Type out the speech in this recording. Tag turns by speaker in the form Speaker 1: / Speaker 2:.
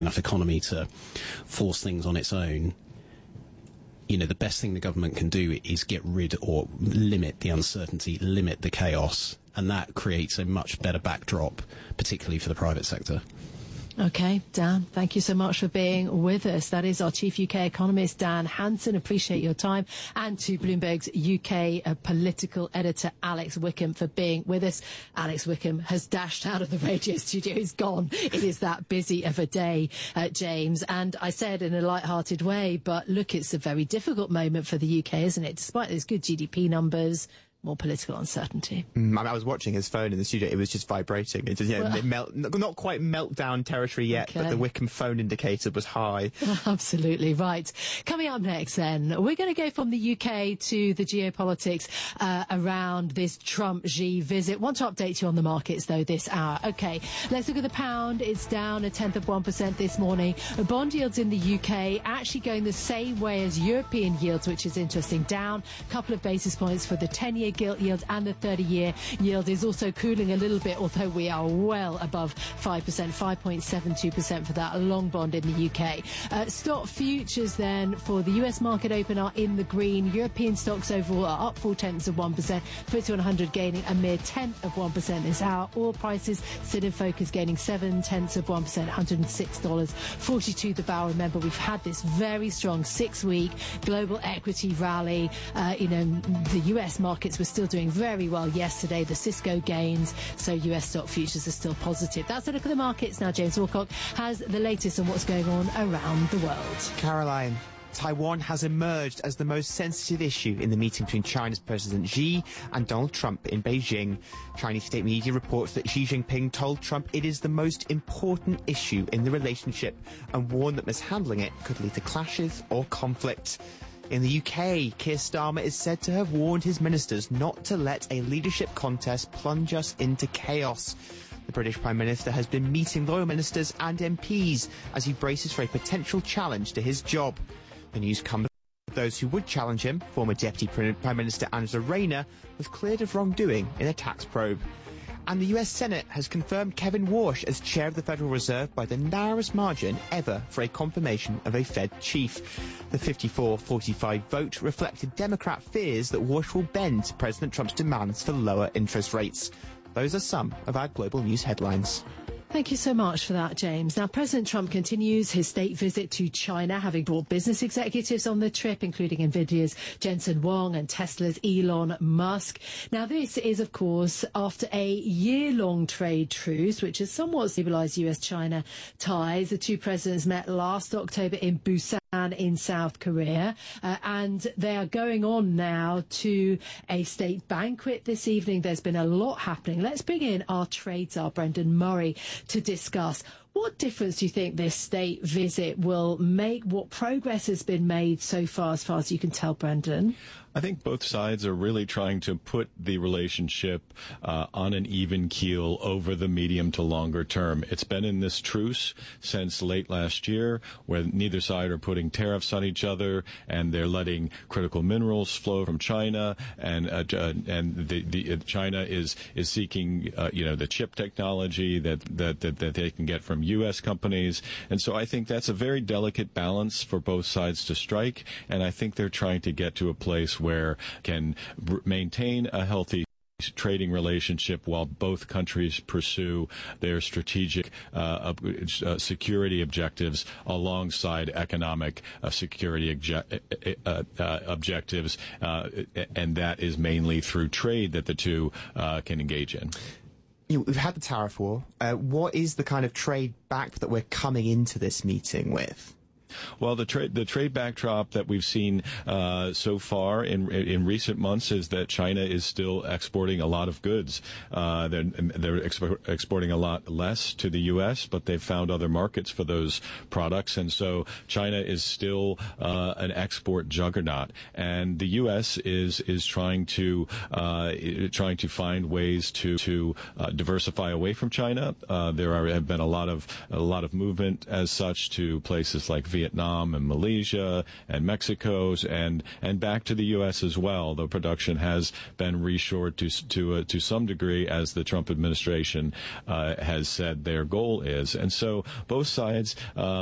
Speaker 1: enough economy to force things on its own, the best thing the government can do is get rid or limit the uncertainty, limit the chaos, and that creates a much better backdrop, particularly for the private sector.
Speaker 2: Okay, Dan, thank you so much for being with us. That is our chief UK economist, Dan Hanson. Appreciate your time. And to Bloomberg's UK political editor, Alex Wickham, for being with us. Alex Wickham has dashed out of the radio studio. He's gone. It is that busy of a day, James. And I said in a light-hearted way, but look, it's a very difficult moment for the UK, isn't it? Despite those good GDP numbers, more political uncertainty.
Speaker 3: I was watching his phone in the studio. It was just vibrating. It just, not quite meltdown territory yet, but the Wickham phone indicator was high.
Speaker 2: Absolutely right. Coming up next, then, we're going to go from the UK to the geopolitics around this Trump-Xi visit. Want to update you on the markets, though, this hour. Okay, let's look at the pound. It's down 0.1% this morning. Bond yields in the UK actually going the same way as European yields, which is interesting. Down a couple of basis points for the 10-year gilt yield, and the 30-year yield is also cooling a little bit, although we are well above 5%, 5.72% for that long bond in the UK. Stock futures then for the US market open are in the green. European stocks overall are up 0.4%. FTSE 100 gaining a mere 0.1% this hour. Oil prices sit in focus, gaining 0.7%, $106.42 the barrel. Remember, we've had this very strong 6-week global equity rally. The US markets were still doing very well yesterday. The Cisco gains, so US stock futures are still positive. That's a look at the markets. Now James Wilcock has the latest on what's going on around the world.
Speaker 3: Caroline, Taiwan has emerged as the most sensitive issue in the meeting between China's President Xi and Donald Trump in Beijing. Chinese state media reports that Xi Jinping told Trump it is the most important issue in the relationship and warned that mishandling it could lead to clashes or conflict. In the UK, Keir Starmer is said to have warned his ministers not to let a leadership contest plunge us into chaos. The British Prime Minister has been meeting loyal ministers and MPs as he braces for a potential challenge to his job. The news comes as those who would challenge him, former Deputy Prime Minister Angela Rayner, was cleared of wrongdoing in a tax probe. And the US Senate has confirmed Kevin Warsh as chair of the Federal Reserve by the narrowest margin ever for a confirmation of a Fed chief. The 54-45 vote reflected Democrat fears that Warsh will bend to President Trump's demands for lower interest rates. Those are some of our global news headlines.
Speaker 2: Thank you so much for that, James. Now, President Trump continues his state visit to China, having brought business executives on the trip, including NVIDIA's Jensen Huang and Tesla's Elon Musk. Now, this is, of course, after a year-long trade truce, which has somewhat stabilised US-China ties. The two presidents met last October in Busan in South Korea, and they are going on now to a state banquet this evening. There's been a lot happening. Let's bring in our trade czar, Brendan Murray, to discuss what difference do you think this state visit will make? What progress has been made so far as you can tell, Brendan?
Speaker 4: I think both sides are really trying to put the relationship on an even keel over the medium to longer term. It's been in this truce since late last year, where neither side are putting tariffs on each other, and they're letting critical minerals flow from China, and China is seeking the chip technology that they can get from U.S. companies, and so I think that's a very delicate balance for both sides to strike, and I think they're trying to get to a place where can maintain a healthy trading relationship while both countries pursue their strategic security objectives alongside economic security objectives, and that is mainly through trade that the two can engage in.
Speaker 3: We've had the tariff war. What is the kind of trade back that we're coming into this meeting with?
Speaker 4: Well, the trade backdrop that we've seen so far in recent months is that China is still exporting a lot of goods. They're exporting a lot less to the U.S., but they've found other markets for those products, and so China is still an export juggernaut. And the U.S. is trying to find ways to diversify away from China. There have been a lot of movement as such to places like Vietnam Vietnam and Malaysia and Mexico's and back to the U.S. as well, though production has been reshored to some degree, as the Trump administration has said their goal is. And so both sides